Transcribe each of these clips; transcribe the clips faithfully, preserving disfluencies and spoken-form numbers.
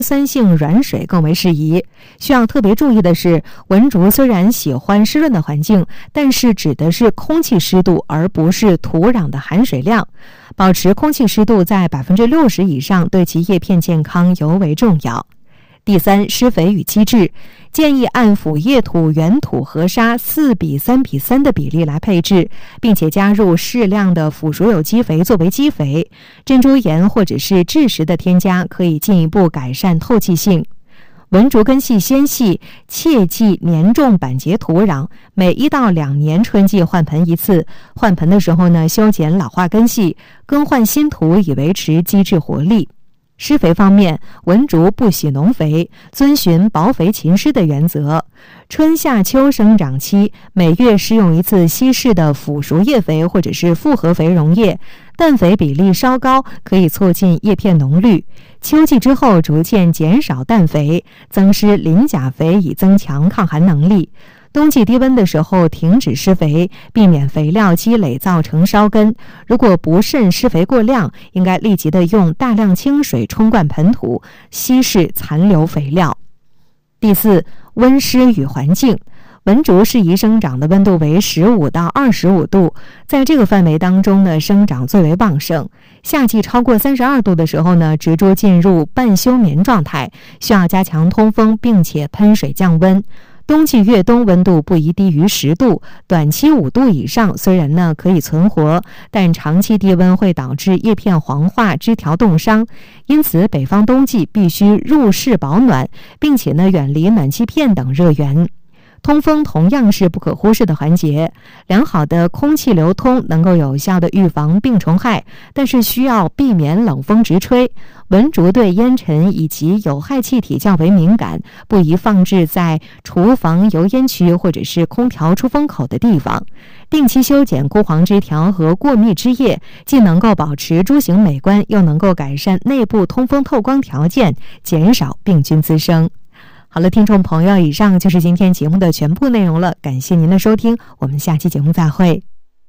酸性软水更为适宜。需要特别注意的是，文竹虽然喜欢湿润的环境，但是指的是空气湿度，而不是土壤的含水量。保持空气湿度在 百分之六十 以上，对其叶片健康尤为重要。第三，施肥与机制，建议按腐叶土、原土和沙四比三比三的比例来配置，并且加入适量的腐熟有机肥作为基肥。珍珠岩或者是蛭石的添加可以进一步改善透气性。文竹根系纤细，切忌黏重板结土壤，每一到两年春季换盆一次。换盆的时候呢，修剪老化根系，更换新土以维持基质活力。施肥方面，文竹不喜农肥，遵循薄肥勤施的原则。春夏秋生长期，每月施用一次稀释的腐熟叶肥或者是复合肥溶液，氮肥比例稍高，可以促进叶片浓绿。秋季之后逐渐减少氮肥，增施磷钾肥以增强抗寒能力。冬季低温的时候停止施肥，避免肥料积累造成烧根。如果不慎施肥过量，应该立即的用大量清水冲灌盆土，稀释残留肥料。第四，温湿与环境。文竹适宜生长的温度为十五到二十五度，在这个范围当中呢，生长最为旺盛。夏季超过三十二度的时候呢，植株进入半休眠状态，需要加强通风，并且喷水降温。冬季越冬温度不宜低于十度，短期五度以上虽然呢可以存活，但长期低温会导致叶片黄化、枝条冻伤。因此北方冬季必须入室保暖，并且呢远离暖气片等热源。通风同样是不可忽视的环节，良好的空气流通能够有效的预防病虫害，但是需要避免冷风直吹。文竹对烟尘以及有害气体较为敏感，不宜放置在厨房油烟区或者是空调出风口的地方。定期修剪枯黄枝条和过密枝叶，既能够保持株形美观，又能够改善内部通风透光条件，减少病菌滋生。好了，听众朋友，以上就是今天节目的全部内容了，感谢您的收听，我们下期节目再会。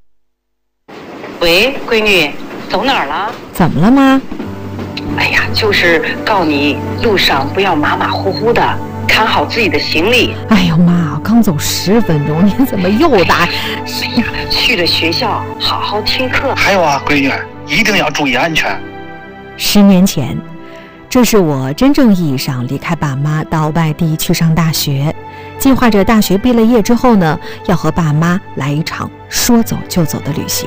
喂，闺女，走哪儿了？ 怎么了，妈？ 哎呀，就是告你路上不要马马虎虎的，看好自己的行李。 哎呦妈，刚走十分钟，您怎么又打？ 哎呀，去了学校好好听课。 还有啊，闺女，一定要注意安全。 十年前，这是我真正意义上离开爸妈到外地去上大学，计划着大学毕了业之后呢，要和爸妈来一场说走就走的旅行。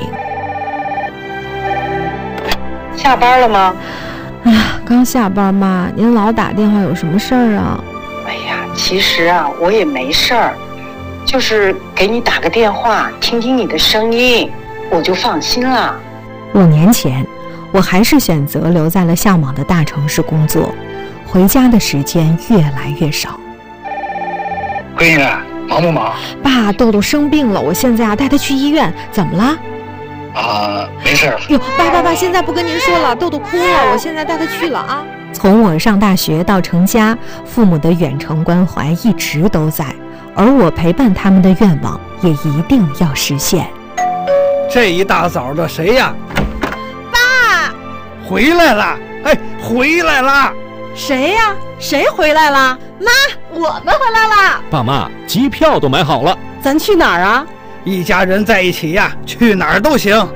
下班了吗？ 哎呀，刚下班妈，您老打电话有什么事儿啊？ 哎呀，其实啊，我也没事儿，就是给你打个电话，听听你的声音，我就放心了。 五年前，我还是选择留在了向往的大城市工作，回家的时间越来越少。 闺女，忙不忙？ 爸，豆豆生病了，我现在啊带他去医院，怎么了？ 啊，没事。 哟，爸爸爸，现在不跟您说了，豆豆哭了，我现在带他去了啊。从我上大学到成家，父母的远程关怀一直都在，而我陪伴他们的愿望也一定要实现。 这一大早的谁呀？ 爸， 回来了！哎，回来了！ 谁呀？谁回来了？妈，我们回来了。 爸妈，机票都买好了， 咱去哪儿啊？ 一家人在一起呀，去哪儿都行。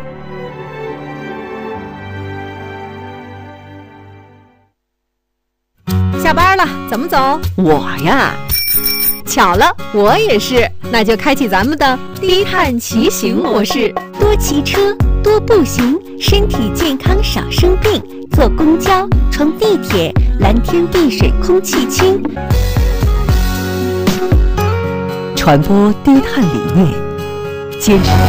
下班了，怎么走？我呀，巧了，我也是。那就开启咱们的低碳骑行模式， 多骑车，多步行，身体健康少生病。坐公交，乘地铁，蓝天碧水空气清。 传播低碳理念，坚持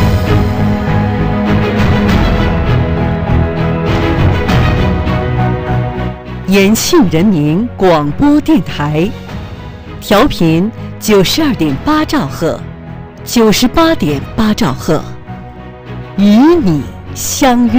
延庆人民广播电台，调频九十二点八兆赫，九十八点八兆赫，与你相约。